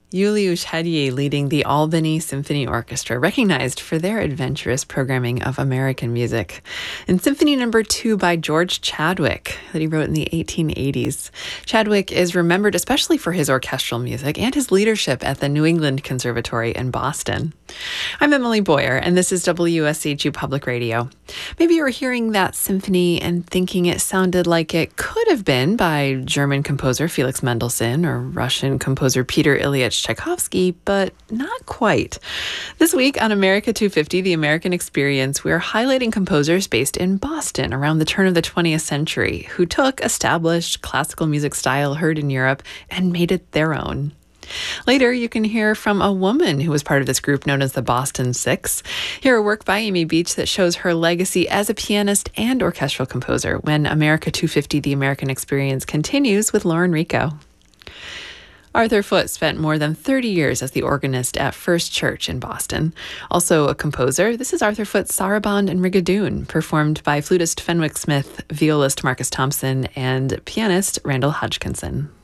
Julius Hadier leading the Albany Symphony Orchestra, recognized for their adventurous programming of American music. And Symphony No. 2 by George Chadwick that he wrote in the 1880s. Chadwick is remembered especially for his orchestral music and his leadership at the New England Conservatory in Boston. I'm Emily Boyer, and this is WSCHU Public Radio. Maybe you were hearing that symphony and thinking it sounded like it could have been by German composer Felix Mendelssohn or Russian composer Peter Ilyich Tchaikovsky, but not quite. This week on America 250, The American Experience, we're highlighting composers based in Boston around the turn of the 20th century who took established classical music style heard in Europe and made it their own. Later, you can hear from a woman who was part of this group known as the Boston Six. Hear a work by Amy Beach that shows her legacy as a pianist and orchestral composer when America 250, The American Experience continues with Lauren Rico. Arthur Foote spent more than 30 years as the organist at First Church in Boston. Also a composer, this is Arthur Foote's Sarabande and Rigadoon, performed by flutist Fenwick Smith, violist Marcus Thompson, and pianist Randall Hodgkinson.